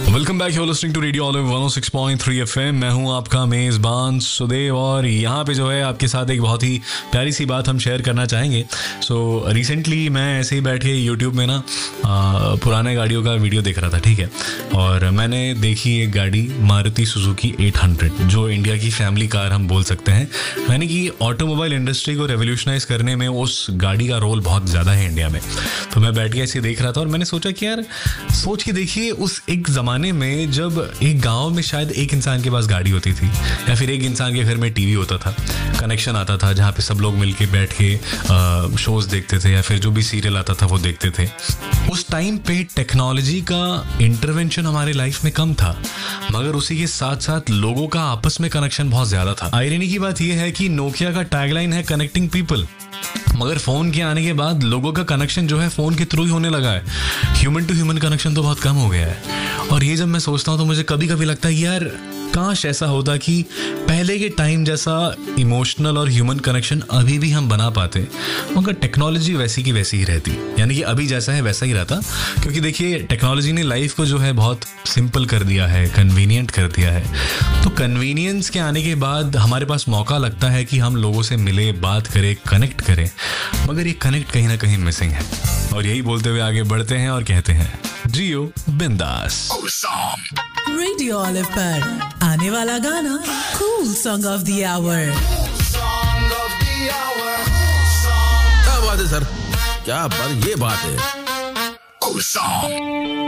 Welcome back, you listening to radio olive 106.3 FM. मैं हूं आपका मेज़बान सुदेव और यहाँ पे जो है आपके साथ एक बहुत ही प्यारी सी बात हम शेयर करना चाहेंगे। सो रिसेंटली मैं ऐसे ही बैठ के यूट्यूब में ना पुराने गाड़ियों का वीडियो देख रहा था, ठीक है। और मैंने देखी एक गाड़ी मारुति सुजुकी 800, जो इंडिया की फैमिली कार हम बोल सकते हैं। यानी कि ऑटोमोबाइल इंडस्ट्री को रेवोल्यूशनाइज करने में उस गाड़ी का रोल बहुत ज़्यादा है इंडिया में। तो मैं बैठ के ऐसे देख रहा था और मैंने सोचा कि यार सोच के देखिए, उस एक ज़माने में जब एक गांव में शायद एक इंसान के पास गाड़ी होती थी या फिर एक इंसान के घर में टीवी होता था, कनेक्शन आता था जहाँ पे सब लोग मिलके बैठ के शोज देखते थे या फिर जो भी सीरियल आता था वो देखते थे। उस टाइम पे टेक्नोलॉजी का इंटरवेंशन हमारे लाइफ में कम था, मगर उसी के साथ साथ लोगों का आपस में कनेक्शन बहुत ज़्यादा था। आयरनी की बात यह है कि नोकिया का टैगलाइन है कनेक्टिंग पीपल, मगर फोन के आने के बाद लोगों का कनेक्शन जो है फोन के थ्रू ही होने लगा है। ह्यूमन टू ह्यूमन कनेक्शन तो बहुत कम हो गया है। और ये जब मैं सोचता हूँ तो मुझे कभी कभी लगता है यार काश ऐसा होता कि पहले के टाइम जैसा इमोशनल और ह्यूमन कनेक्शन अभी भी हम बना पाते, मगर टेक्नोलॉजी वैसी की वैसी ही रहती, यानी कि अभी जैसा है वैसा ही रहता। क्योंकि देखिए टेक्नोलॉजी ने लाइफ को जो है बहुत सिंपल कर दिया है, कन्वीनियंट कर दिया है। तो कन्वीनियंस के आने के बाद हमारे पास मौका लगता है कि हम लोगों से मिले, बात करें, कनेक्ट करें, मगर ये कनेक्ट कहीं ना कहीं मिसिंग है। और यही बोलते हुए आगे बढ़ते हैं और कहते हैं जियो बिंदास। रेडियो ऑलिव पर आने वाला गाना cool song of the our. क्या बात है सर, क्या बात, ये बात है।